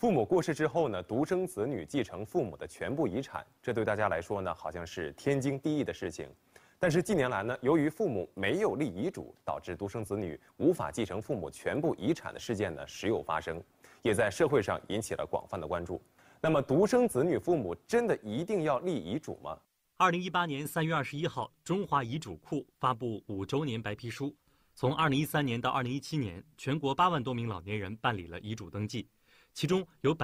父母过世之后呢，独生子女继承父母的全部遗产，这对大家来说呢，好像是天经地义的事情。但是近年来呢，由于父母没有立遗嘱，导致独生子女无法继承父母全部遗产的事件呢，时有发生，也在社会上引起了广泛的关注。那么，独生子女父母真的一定要立遗嘱吗 ？2018年3月21号，中华遗嘱库发布5周年白皮书，从2013年到2017年，全国8万多名老年人办理了遗嘱登记，其中有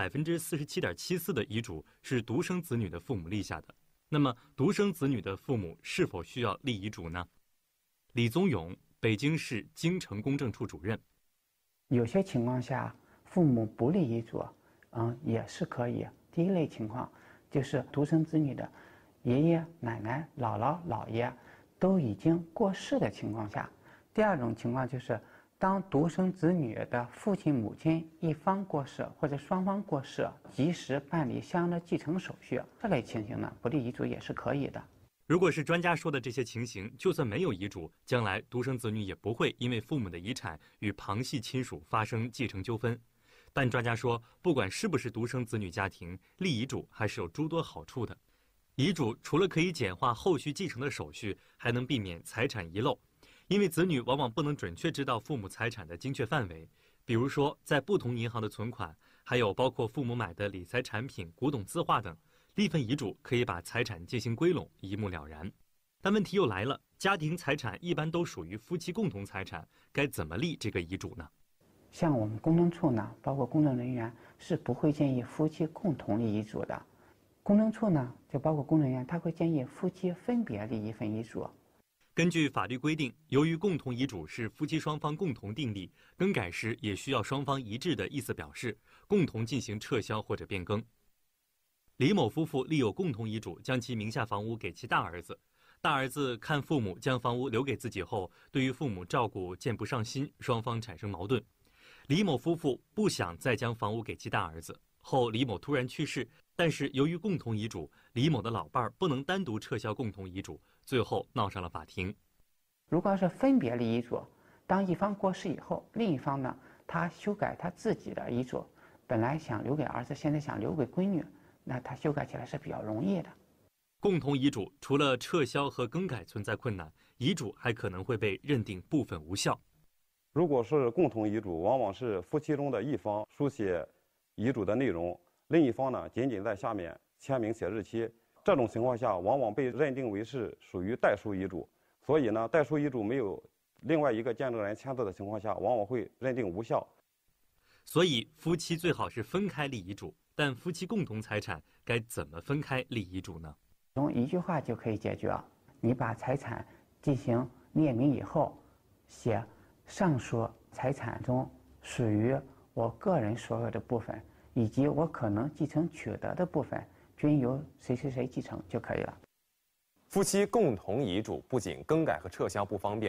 47.74%的遗嘱是独生子女的父母立下的。那么，独生子女的父母是否需要立遗嘱呢？李宗勇，北京市京城公证处主任。 有些情况下，父母不立遗嘱，也是可以。第一类情况就是独生子女的爷爷、奶奶、姥姥、姥爷都已经过世的情况下。第二种情况就是当独生子女的父亲、母亲一方过世或者双方过世，及时办理相应的继承手续，这类情形呢，不立遗嘱也是可以的。 如果是专家说的这些情形，就算没有遗嘱，将来独生子女也不会因为父母的遗产与旁系亲属发生继承纠纷。但专家说，不管是不是独生子女家庭，立遗嘱还是有诸多好处的。遗嘱除了可以简化后续继承的手续，还能避免财产遗漏。因为子女往往不能准确知道父母财产的精确范围，比如说在不同银行的存款，还有包括父母买的理财产品、古董字画等，立份遗嘱可以把财产进行归拢，一目了然。但问题又来了，家庭财产一般都属于夫妻共同财产，该怎么立这个遗嘱呢？ 像我们公证处呢，包括公证人员是不会建议夫妻共同立遗嘱的。公证处呢，就包括公证人员，他会建议夫妻分别立一份遗嘱。 根据法律规定，由于共同遗嘱是夫妻双方共同订立，更改时也需要双方一致的意思表示，共同进行撤销或者变更。李某夫妇立有共同遗嘱，将其名下房屋给其大儿子。大儿子看父母将房屋留给自己后，对于父母照顾见不上心，双方产生矛盾。李某夫妇不想再将房屋给其大儿子，后李某突然去世，但是由于共同遗嘱，李某的老伴儿不能单独撤销共同遗嘱，最后闹上了法庭。 如果是分别立遗嘱，当一方过世以后，另一方呢，他修改他自己的遗嘱，本来想留给儿子，现在想留给闺女，那他修改起来是比较容易的。 共同遗嘱除了撤销和更改存在困难，遗嘱还可能会被认定部分无效。 如果是共同遗嘱，往往是夫妻中的一方书写遗嘱的内容，另一方呢仅仅在下面签名写日期，这种情况下往往被认定为是属于代书遗嘱。所以呢，代书遗嘱没有另外一个见证人签字的情况下，往往会认定无效。 所以夫妻最好是分开立遗嘱，但夫妻共同财产该怎么分开立遗嘱呢？ 用一句话就可以解决。你把财产进行列明以后，写上述财产中属于我个人所有的部分，以及我可能继承取得的部分，均由谁谁谁继承就可以了。 夫妻共同遗嘱不仅更改和撤销不方便，